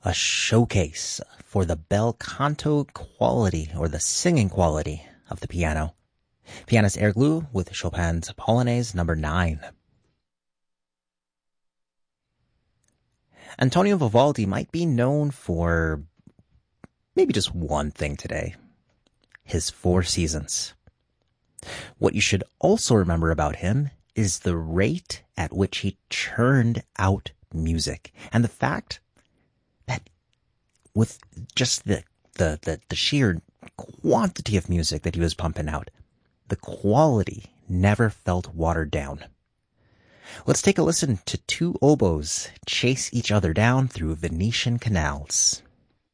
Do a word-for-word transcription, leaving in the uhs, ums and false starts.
a showcase for the bel canto quality or the singing quality of the piano. Pianist Eric Liu with Chopin's Polonaise number nine. Antonio Vivaldi might be known for maybe just one thing today. His Four Seasons. What you should also remember about him is the rate at which he churned out music, and the fact that with just the, the, the, the sheer quantity of music that he was pumping out, the quality never felt watered down. Let's take a listen to two oboes chase each other down through Venetian canals.